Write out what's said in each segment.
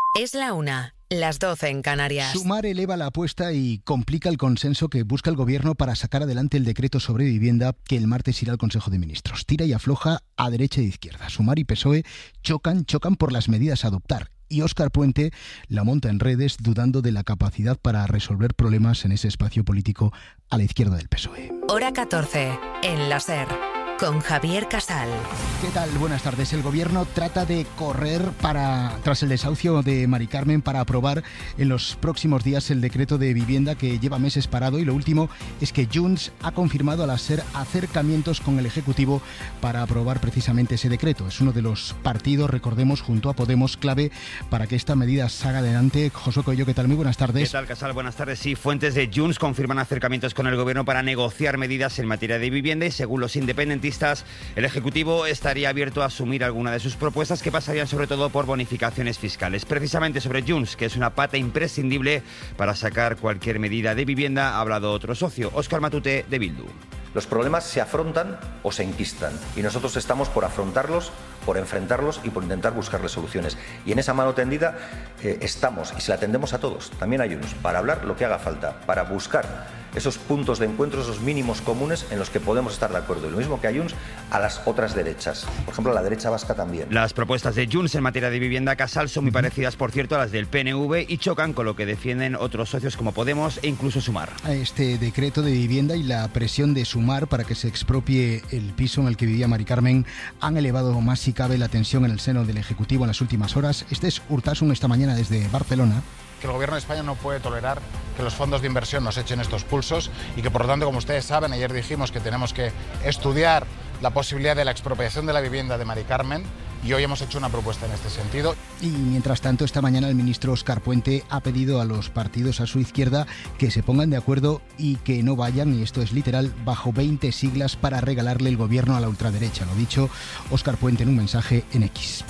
Es la 1, las 12 en Canarias. Sumar eleva la apuesta y complica el consenso que busca el Gobierno para sacar adelante el decreto sobre vivienda que el martes irá al Consejo de Ministros. Tira y afloja a derecha e izquierda. Sumar y PSOE chocan por las medidas a adoptar. Y Óscar Puente la monta en redes dudando de la capacidad para resolver problemas en ese espacio político a la izquierda del PSOE. Hora 14, en la SER. Con Javier Casal. ¿Qué tal? Buenas tardes. El Gobierno trata de correr tras el desahucio de Mari Carmen para aprobar en los próximos días el decreto de vivienda que lleva meses parado, y lo último es que Junts ha confirmado a la SER acercamientos con el Ejecutivo para aprobar precisamente ese decreto. Es uno de los partidos, recordemos, junto a Podemos, clave para que esta medida salga adelante. Josué Coello, ¿qué tal? Muy buenas tardes. ¿Qué tal, Casal? Buenas tardes. Sí, fuentes de Junts confirman acercamientos con el Gobierno para negociar medidas en materia de vivienda y, según los independentistas, el Ejecutivo estaría abierto a asumir alguna de sus propuestas, que pasarían sobre todo por bonificaciones fiscales. Precisamente sobre Junts, que es una pata imprescindible para sacar cualquier medida de vivienda, ha hablado otro socio, Óscar Matute, de Bildu. Los problemas se afrontan o se enquistan, y nosotros estamos por afrontarlos, por enfrentarlos y por intentar buscarles soluciones. Y en esa mano tendida estamos, y se la tendemos a todos, también a Junts, para hablar lo que haga falta, para buscar esos puntos de encuentro, esos mínimos comunes en los que podemos estar de acuerdo. Y lo mismo que a Junts, a las otras derechas. Por ejemplo, a la derecha vasca también. Las propuestas de Junts en materia de vivienda, Casal, son muy parecidas, por cierto, a las del PNV y chocan con lo que defienden otros socios como Podemos e incluso Sumar. Este decreto de vivienda y la presión de Sumar para que se expropie el piso en el que vivía Mari Carmen han elevado más si cabe la tensión en el seno del Ejecutivo en las últimas horas. Este es Urtasun esta mañana desde Barcelona. Que el Gobierno de España no puede tolerar que los fondos de inversión nos echen estos pulsos y que, por lo tanto, como ustedes saben, ayer dijimos que tenemos que estudiar la posibilidad de la expropiación de la vivienda de Mari Carmen, y hoy hemos hecho una propuesta en este sentido. Y mientras tanto, esta mañana el ministro Óscar Puente ha pedido a los partidos a su izquierda que se pongan de acuerdo y que no vayan, y esto es literal, bajo 20 siglas para regalarle el gobierno a la ultraderecha. Lo ha dicho Óscar Puente en un mensaje en X.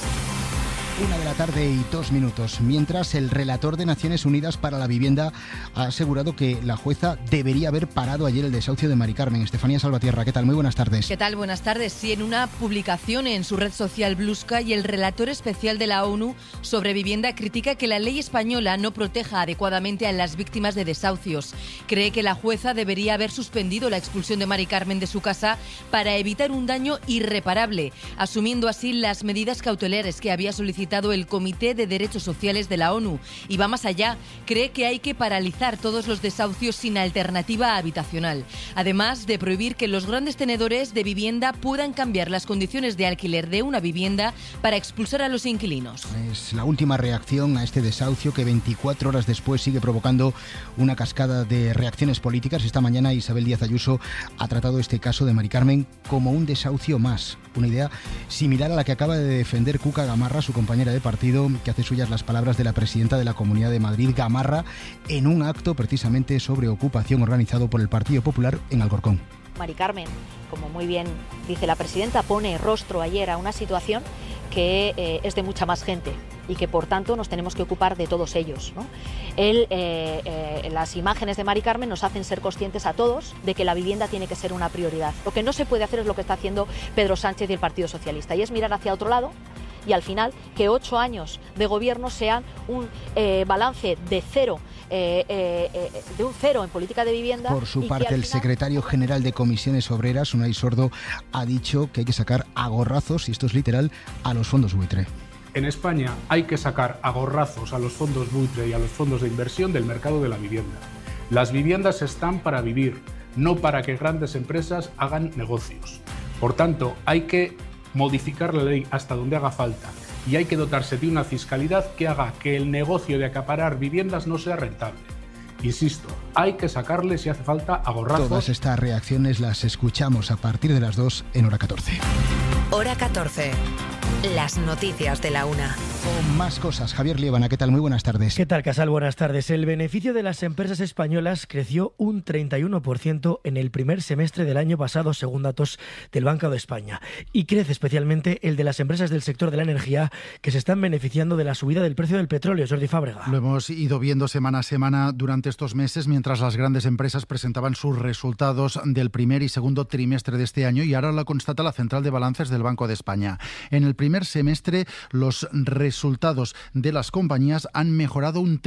1:02 PM. Mientras, el relator de Naciones Unidas para la Vivienda ha asegurado que la jueza debería haber parado ayer el desahucio de Mari Carmen. Estefanía Salvatierra, ¿qué tal? Muy buenas tardes. ¿Qué tal? Buenas tardes. Sí, en una publicación en su red social Blue Sky, el relator especial de la ONU sobre vivienda critica que la ley española no proteja adecuadamente a las víctimas de desahucios. Cree que la jueza debería haber suspendido la expulsión de Mari Carmen de su casa para evitar un daño irreparable, asumiendo así las medidas cautelares que había solicitado el Comité de Derechos Sociales de la ONU, y va más allá. Cree que hay que paralizar todos los desahucios sin alternativa habitacional, además de prohibir que los grandes tenedores de vivienda puedan cambiar las condiciones de alquiler de una vivienda para expulsar a los inquilinos. Es la última reacción a este desahucio que 24 horas después sigue provocando una cascada de reacciones políticas. Esta mañana Isabel Díaz Ayuso ha tratado este caso de Mari Carmen como un desahucio más, una idea similar a la que acaba de defender Cuca Gamarra, su compañera de partido, que hace suyas las palabras de la presidenta de la Comunidad de Madrid, Gamarra, en un acto precisamente sobre ocupación organizado por el Partido Popular en Alcorcón. Mari Carmen, como muy bien dice la presidenta, pone rostro ayer a una situación que es de mucha más gente y que, por tanto, nos tenemos que ocupar de todos ellos, ¿no? Las imágenes de Mari Carmen nos hacen ser conscientes a todos de que la vivienda tiene que ser una prioridad. Lo que no se puede hacer es lo que está haciendo Pedro Sánchez y el Partido Socialista, y es mirar hacia otro lado, y al final que 8 años de gobierno sean un balance de cero, de un cero en política de vivienda. Por su parte, el secretario general de Comisiones Obreras, Unai Sordo, ha dicho que hay que sacar a gorrazos, y esto es literal, a los fondos buitre. En España hay que sacar a gorrazos a los fondos buitre y a los fondos de inversión del mercado de la vivienda. Las viviendas están para vivir, no para que grandes empresas hagan negocios. Por tanto, hay que modificar la ley hasta donde haga falta, y hay que dotarse de una fiscalidad que haga que el negocio de acaparar viviendas no sea rentable. Insisto, hay que sacarle, si hace falta, a gorrazos. Todas estas reacciones las escuchamos a partir de las 2 en Hora 14. Hora 14. Las noticias de la 1. Con más cosas, Javier Liébana, ¿qué tal? Muy buenas tardes. ¿Qué tal, Casal? Buenas tardes. El beneficio de las empresas españolas creció un 31% en el primer semestre del año pasado, según datos del Banco de España. Y crece especialmente el de las empresas del sector de la energía, que se están beneficiando de la subida del precio del petróleo. Jordi Fábrega. Lo hemos ido viendo semana a semana durante estos meses, mientras las grandes empresas presentaban sus resultados del primer y segundo trimestre de este año, y ahora lo constata la Central de Balances del Banco de España. En el primer primer semestre los resultados de las compañías han mejorado un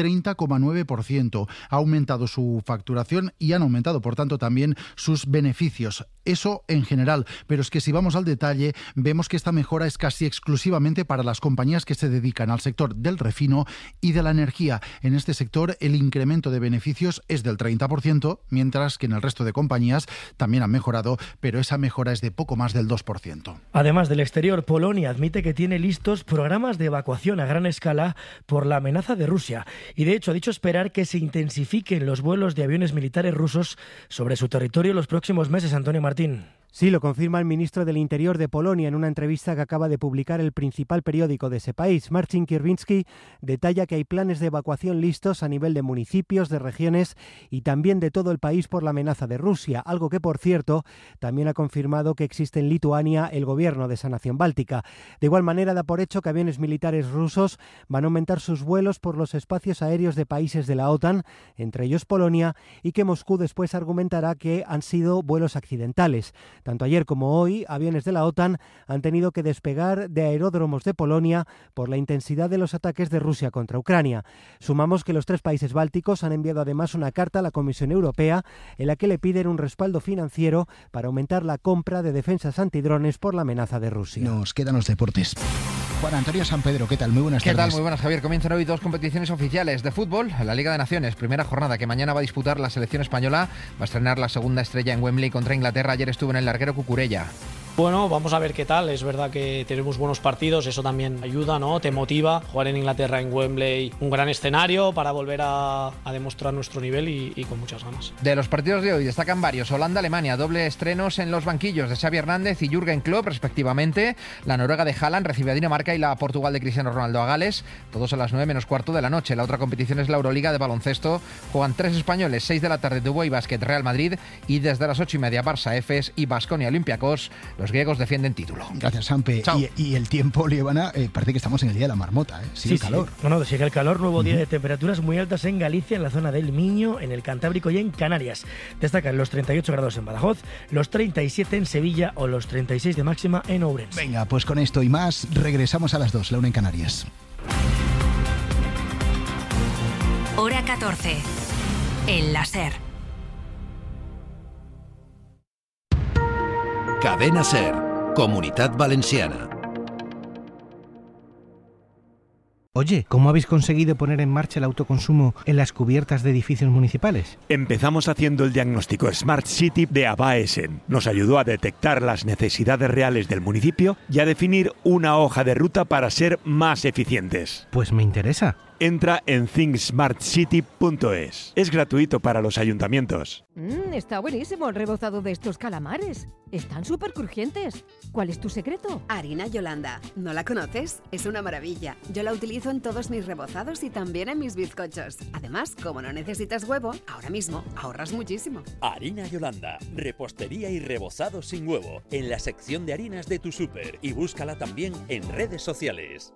30,9%. Ha aumentado su facturación y han aumentado, por tanto, también sus beneficios. Eso en general, pero es que si vamos al detalle, vemos que esta mejora es casi exclusivamente para las compañías que se dedican al sector del refino y de la energía. En este sector, el incremento de beneficios es del 30%, mientras que en el resto de compañías también han mejorado, pero esa mejora es de poco más del 2%. Además del exterior, Polonia admite que tiene listos programas de evacuación a gran escala por la amenaza de Rusia y, de hecho, ha dicho esperar que se intensifiquen los vuelos de aviones militares rusos sobre su territorio los próximos meses. Antonio Martín. Sí, lo confirma el ministro del Interior de Polonia en una entrevista que acaba de publicar el principal periódico de ese país. Marcin Kierwiński detalla que hay planes de evacuación listos a nivel de municipios, de regiones y también de todo el país por la amenaza de Rusia, algo que, por cierto, también ha confirmado que existe en Lituania el gobierno de esa nación báltica. De igual manera, da por hecho que aviones militares rusos van a aumentar sus vuelos por los espacios aéreos de países de la OTAN, entre ellos Polonia, y que Moscú después argumentará que han sido vuelos accidentales. Tanto ayer como hoy, aviones de la OTAN han tenido que despegar de aeródromos de Polonia por la intensidad de los ataques de Rusia contra Ucrania. Sumamos que los 3 países bálticos han enviado además una carta a la Comisión Europea en la que le piden un respaldo financiero para aumentar la compra de defensas antidrones por la amenaza de Rusia. Nos quedan los deportes. Juan Antonio Sampedro, ¿qué tal? Muy buenas tardes. ¿Qué tal? Muy buenas, Javier. Comienzan hoy 2 competiciones oficiales de fútbol. La Liga de Naciones, primera jornada que mañana va a disputar la selección española. Va a estrenar la segunda estrella en Wembley contra Inglaterra. Ayer estuvo en el larguero Cucurella. Bueno, vamos a ver qué tal. Es verdad que tenemos buenos partidos, eso también ayuda, ¿no? Te motiva. Jugar en Inglaterra, en Wembley, un gran escenario para volver a demostrar nuestro nivel y con muchas ganas. De los partidos de hoy destacan varios. Holanda-Alemania, doble estrenos en los banquillos de Xavi Hernández y Jürgen Klopp, respectivamente. La Noruega de Haaland recibe a Dinamarca y la Portugal de Cristiano Ronaldo a Gales. Todos a las 9:15 de la noche. La otra competición es la Euroliga de baloncesto. Juegan 3 españoles, 6 de la tarde, Dubái Basket, Real Madrid, y desde las 8:30 Barça, Efes y Baskonia Olympiacos. Los griegos defienden título. Gracias, Sampe. Y el tiempo, Liebana, parece que estamos en el día de la marmota, ¿eh? Sigue el calor. Sí. No, sigue el calor. Nuevo día de temperaturas muy altas en Galicia, en la zona del Miño, en el Cantábrico y en Canarias. Destacan los 38 grados en Badajoz, los 37 en Sevilla o los 36 de máxima en Ourense. Venga, pues con esto y más, regresamos a las 2, la 1 en Canarias. Hora 14. El láser. Cadena SER, Comunitat Valenciana. Oye, ¿cómo habéis conseguido poner en marcha el autoconsumo en las cubiertas de edificios municipales? Empezamos haciendo el diagnóstico Smart City de Abaesen. Nos ayudó a detectar las necesidades reales del municipio y a definir una hoja de ruta para ser más eficientes. Pues me interesa. Entra en thinksmartcity.es. Es gratuito para los ayuntamientos. Está buenísimo el rebozado de estos calamares. Están súper crujientes. ¿Cuál es tu secreto? Harina Yolanda. ¿No la conoces? Es una maravilla. Yo la utilizo en todos mis rebozados y también en mis bizcochos. Además, como no necesitas huevo, ahora mismo ahorras muchísimo. Harina Yolanda. Repostería y rebozado sin huevo. En la sección de harinas de tu súper. Y búscala también en redes sociales.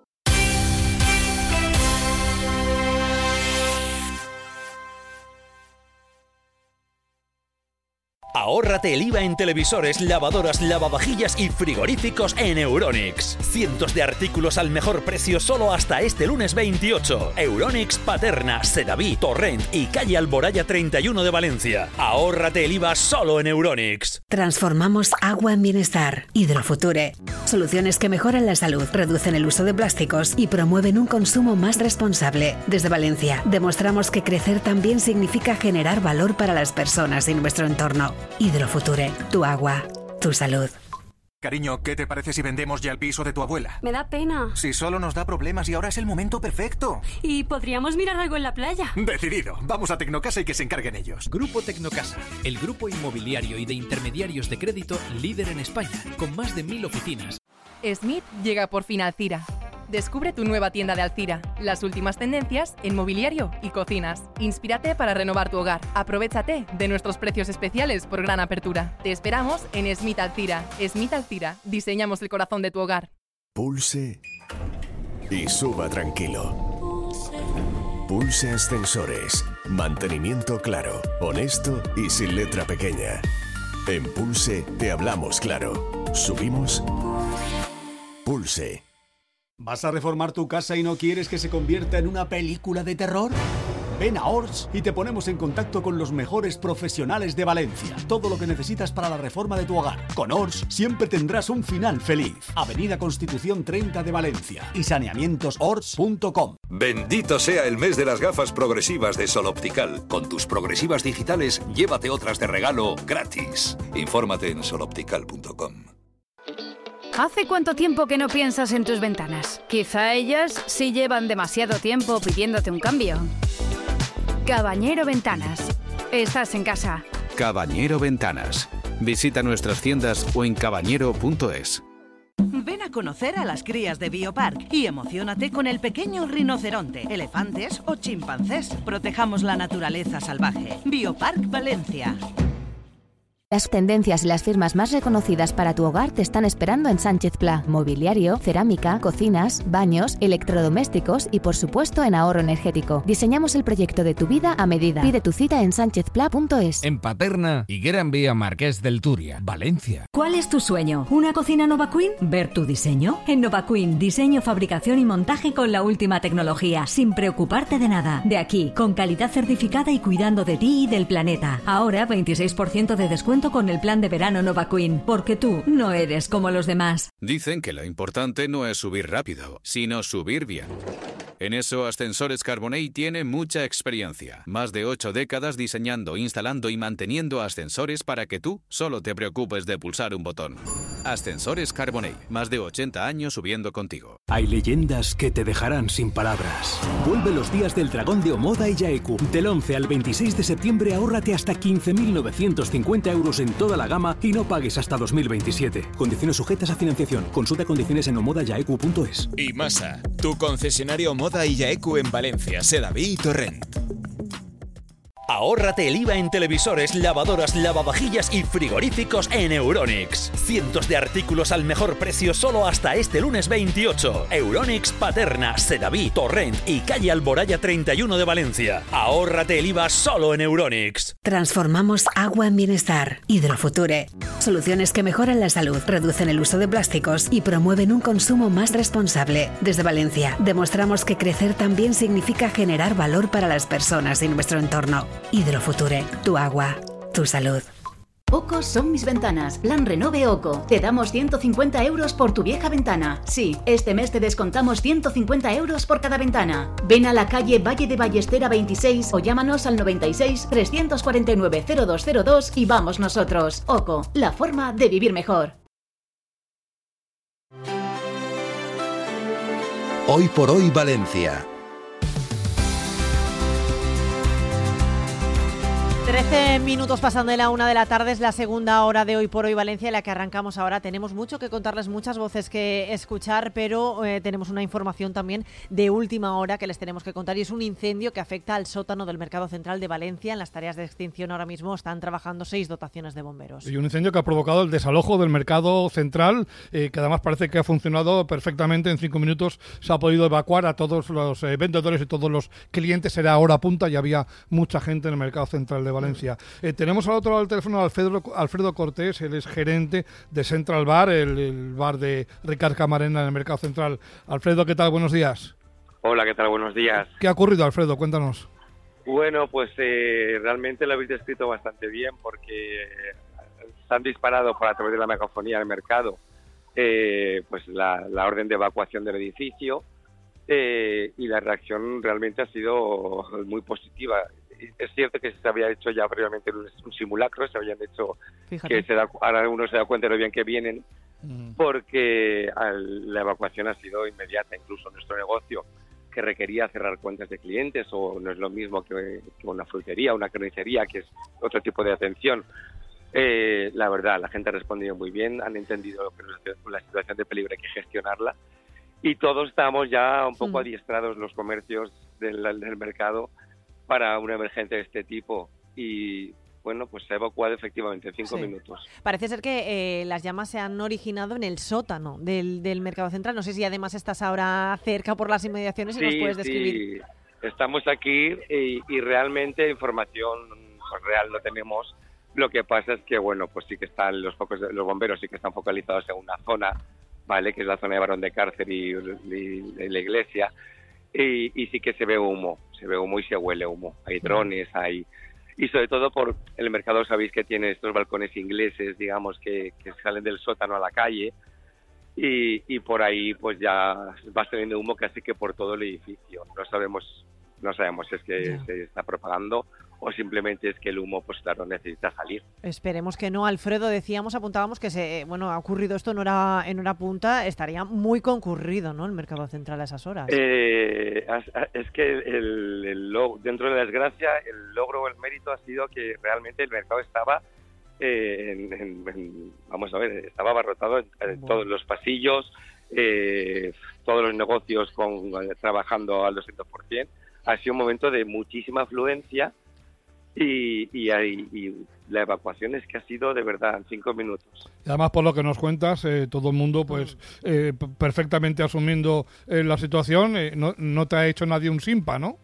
Ahórrate el IVA en televisores, lavadoras, lavavajillas y frigoríficos en Euronics. Cientos de artículos al mejor precio solo hasta este lunes 28. Euronics Paterna, Sedaví, Torrent y calle Alboraya 31 de Valencia. Ahórrate el IVA solo en Euronics. Transformamos agua en bienestar. Hidrofuture. Soluciones que mejoran la salud, reducen el uso de plásticos y promueven un consumo más responsable. Desde Valencia, demostramos que crecer también significa generar valor para las personas y nuestro entorno. Hidrofuture, tu agua, tu salud. Cariño, ¿qué te parece si vendemos ya el piso de tu abuela? Me da pena. Si solo nos da problemas y ahora es el momento perfecto. ¿Y podríamos mirar algo en la playa? Decidido. Vamos a Tecnocasa y que se encarguen ellos. Grupo Tecnocasa, el grupo inmobiliario y de intermediarios de crédito líder en España, con más de 1000 oficinas. Smith llega por fin a Alcira. Descubre tu nueva tienda de Alcira, las últimas tendencias en mobiliario y cocinas. Inspírate para renovar tu hogar. Aprovéchate de nuestros precios especiales por gran apertura. Te esperamos en Smith Alcira. Smith Alcira, diseñamos el corazón de tu hogar. Pulse y suba tranquilo. Pulse Ascensores. Mantenimiento claro, honesto y sin letra pequeña. En Pulse te hablamos claro. Subimos. Pulse. ¿Vas a reformar tu casa y no quieres que se convierta en una película de terror? Ven a Ors y te ponemos en contacto con los mejores profesionales de Valencia. Todo lo que necesitas para la reforma de tu hogar. Con Ors siempre tendrás un final feliz. Avenida Constitución 30 de Valencia y saneamientosors.com. Bendito sea el mes de las gafas progresivas de Sol Optical. Con tus progresivas digitales, llévate otras de regalo gratis. Infórmate en soloptical.com. ¿Hace cuánto tiempo que no piensas en tus ventanas? Quizá ellas sí llevan demasiado tiempo pidiéndote un cambio. Cabañero Ventanas. Estás en casa. Cabañero Ventanas. Visita nuestras tiendas o en cabañero.es. Ven a conocer a las crías de Biopark y emociónate con el pequeño rinoceronte, elefantes o chimpancés. Protejamos la naturaleza salvaje. Biopark Valencia. Las tendencias y las firmas más reconocidas para tu hogar te están esperando en Sánchez Pla. Mobiliario, cerámica, cocinas, baños, electrodomésticos y por supuesto en ahorro energético. Diseñamos el proyecto de tu vida a medida. Pide tu cita en sanchezpla.es. En Paterna y Gran Vía Marqués del Turia, Valencia. ¿Cuál es tu sueño? ¿Una cocina Nova Queen? ¿Ver tu diseño? En Nova Queen, diseño, fabricación y montaje con la última tecnología, sin preocuparte de nada. De aquí, con calidad certificada y cuidando de ti y del planeta. Ahora 26% de descuento con el plan de verano Nova Queen, porque tú no eres como los demás. Dicen que lo importante no es subir rápido, sino subir bien. En eso Ascensores Carbonell tiene mucha experiencia. Más de 8 décadas diseñando, instalando y manteniendo ascensores para que tú solo te preocupes de pulsar un botón. Ascensores Carbonell, más de 80 años subiendo contigo. Hay leyendas que te dejarán sin palabras. Vuelve los días del dragón de Omoda y Yaeku. Del 11 al 26 de septiembre ahórrate hasta 15.950 euros en toda la gama y no pagues hasta 2027. Condiciones sujetas a financiación. Consulta condiciones en omodayaeku.es. Y Masa, tu concesionario Moda y Yaeku en Valencia, Sedaví y Torrent. Ahórrate el IVA en televisores, lavadoras, lavavajillas y frigoríficos en Euronics. Cientos de artículos al mejor precio solo hasta este lunes 28. Euronics Paterna, Sedaví, Torrent y calle Alboraya 31 de Valencia. Ahórrate el IVA solo en Euronics. Transformamos agua en bienestar. Hidrofuture. Soluciones que mejoran la salud, reducen el uso de plásticos y promueven un consumo más responsable. Desde Valencia, demostramos que crecer también significa generar valor para las personas y nuestro entorno. Hidrofuture, tu agua, tu salud. OCO son mis ventanas. Plan Renove OCO. Te damos 150 euros por tu vieja ventana. Sí, este mes te descontamos 150 euros por cada ventana. Ven a la calle Valle de Ballestera 26 o llámanos al 96 349 0202 y vamos nosotros. OCO, la forma de vivir mejor. Hoy por hoy Valencia. 13 minutos pasando de la 1 de la tarde, es la segunda hora de Hoy por Hoy Valencia, en la que arrancamos ahora. Tenemos mucho que contarles, muchas voces que escuchar, pero tenemos una información también de última hora que les tenemos que contar, y es un incendio que afecta al sótano del Mercado Central de Valencia. En las tareas de extinción ahora mismo están trabajando 6 dotaciones de bomberos. Y un incendio que ha provocado el desalojo del Mercado Central, que además parece que ha funcionado perfectamente. En 5 minutos se ha podido evacuar a todos los vendedores y todos los clientes. Era hora punta y había mucha gente en el Mercado Central de Valencia. Tenemos al otro lado del teléfono a Alfredo Cortés, él es gerente de Central Bar, el bar de Ricard Camarena en el Mercado Central. Alfredo, ¿qué tal? Buenos días. Hola, ¿qué tal? Buenos días. ¿Qué ha ocurrido, Alfredo? Cuéntanos. Bueno, pues realmente lo habéis descrito bastante bien, porque se han disparado a través de la megafonía del mercado pues la orden de evacuación del edificio, y la reacción realmente ha sido muy positiva. Es cierto que se había hecho ya previamente un simulacro, se habían hecho. Fíjate. Ahora uno se da cuenta de lo bien que vienen, porque la evacuación ha sido inmediata. Incluso nuestro negocio, que requería cerrar cuentas de clientes, o no es lo mismo que una frutería, una carnicería, que es otro tipo de atención. La verdad, la gente ha respondido muy bien, han entendido que la situación de peligro hay que gestionarla, y todos estamos ya un poco adiestrados, los comercios del mercado, para una emergencia de este tipo. Y bueno, pues se ha evacuado efectivamente en 5 minutos. Parece ser que las llamas se han originado en el sótano del Mercado Central. No sé si además estás ahora cerca por las inmediaciones y nos puedes describir. Sí, estamos aquí y realmente información pues, real no tenemos. Lo que pasa es que, bueno, pues sí que están los bomberos sí que están focalizados en una zona ¿vale? Que es la zona de Barón de Cárcer y la iglesia, y sí que se ve humo y se huele humo. Hay drones, y sobre todo por el mercado, sabéis que tiene estos balcones ingleses, digamos, que salen del sótano a la calle, y por ahí pues ya va saliendo humo casi que por todo el edificio. No sabemos si es que se está propagando o simplemente es que el humo, pues claro, necesita salir. Esperemos que no. Alfredo, apuntábamos que ha ocurrido esto en hora punta, estaría muy concurrido, ¿no?, el mercado central a esas horas. Es que dentro de la desgracia, el logro o el mérito ha sido que realmente el mercado estaba estaba abarrotado en todos los pasillos, todos los negocios trabajando al 200%. Ha sido un momento de muchísima afluencia y la evacuación es que ha sido de verdad en 5 minutos. Y además, por lo que nos cuentas, todo el mundo pues perfectamente asumiendo la situación, no te ha hecho nadie un simpa, ¿no?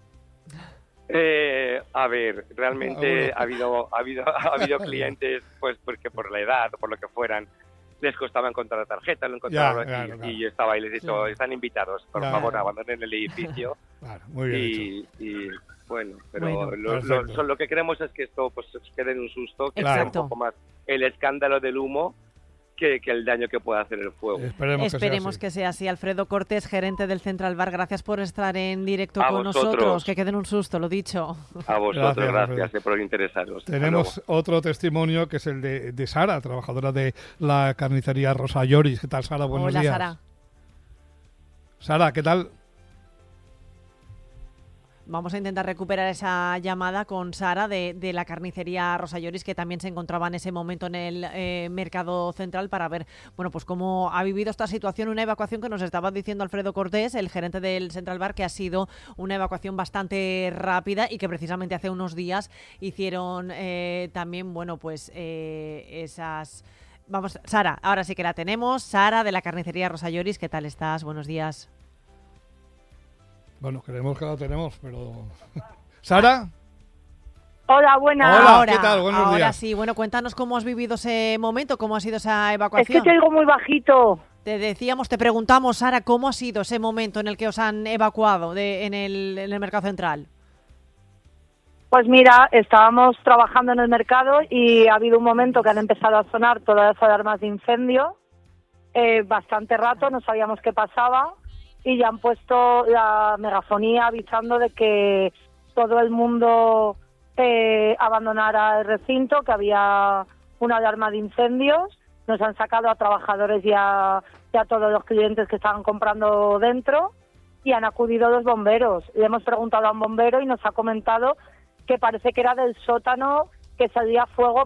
A ver, realmente ha habido clientes, pues porque por la edad o por lo que fueran, les costaba encontrar la tarjeta, lo encontraron y yo estaba ahí, les he dicho, están invitados, por favor, abandonen el edificio. Muy bien y bueno, pero lo que queremos es que esto pues quede en un susto, que sea un poco más el escándalo del humo que el daño que pueda hacer el fuego. Esperemos que sea así. Alfredo Cortés, gerente del Central Bar, gracias por estar en directo con nosotros. Que quede en un susto, lo dicho. A vosotros, gracias por interesaros. Tenemos otro testimonio que es el de Sara, trabajadora de la carnicería Rosa Lloris. ¿Qué tal, Sara? Buenos días. Hola, Sara. Sara, ¿qué tal? Vamos a intentar recuperar esa llamada con Sara de la carnicería Rosa Lloris, que también se encontraba en ese momento en el mercado central, para ver pues cómo ha vivido esta situación, una evacuación que nos estaba diciendo Alfredo Cortés, el gerente del Central Bar, que ha sido una evacuación bastante rápida y que precisamente hace unos días hicieron también esas... Vamos, Sara, ahora sí que la tenemos. Sara, de la carnicería Rosa Lloris, ¿qué tal estás? Buenos días. Bueno, creemos que la tenemos, pero... ¿Sara? Hola, buenas. Hola, ¿qué tal? Buenos días. Ahora sí, cuéntanos cómo has vivido ese momento, cómo ha sido esa evacuación. Es que te oigo muy bajito. Te preguntamos, Sara, ¿cómo ha sido ese momento en el que os han evacuado en el mercado central? Pues mira, estábamos trabajando en el mercado y ha habido un momento que han empezado a sonar todas las alarmas de incendio, bastante rato, no sabíamos qué pasaba, y ya han puesto la megafonía avisando de que todo el mundo abandonara el recinto, que había una alarma de incendios. Nos han sacado a trabajadores y a todos los clientes que estaban comprando dentro, y han acudido los bomberos. Le hemos preguntado a un bombero y nos ha comentado que parece que era del sótano que salía fuego